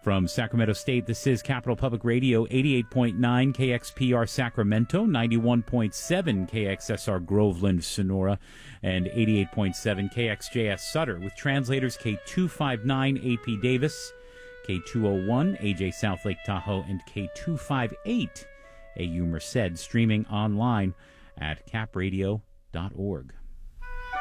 From Sacramento State, this is Capital Public Radio, 88.9 KXPR Sacramento, 91.7 KXSR Groveland, Sonora, and 88.7 KXJS Sutter, with translators K259 AP Davis, K201 AJ South Lake Tahoe, and K258 AU Merced, streaming online at capradio.org.